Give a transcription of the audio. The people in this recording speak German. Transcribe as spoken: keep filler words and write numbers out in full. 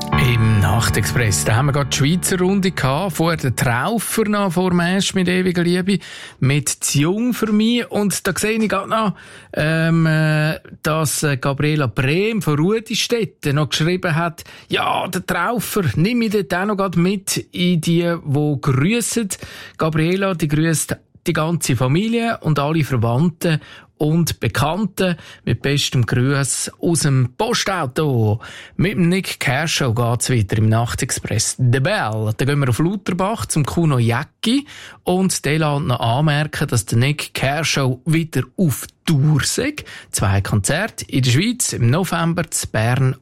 Im Nachtexpress, da haben wir gerade die Schweizer Runde gehabt, vor der Traufer noch, vor dem Esch mit ewiger Liebe, mit «Zu jung für mich». Und da sehe ich gerade noch, ähm, äh, dass äh, Gabriela Brehm von Rudistetten noch geschrieben hat, ja, der Traufer, nimm mich dort auch noch gerade mit in die, die grüssen. Gabriela, die grüsst die ganze Familie und alle Verwandten und Bekannten mit bestem Gruß aus dem Postauto. Mit dem Nick Kershaw geht's weiter im Nachtexpress. The Bell. Da gehen wir auf Lauterbach zum Kuno Jäcki und der lässt noch anmerken, dass der Nick Kershaw wieder auf Tour sei. Zwei Konzerte in der Schweiz im November zu Bern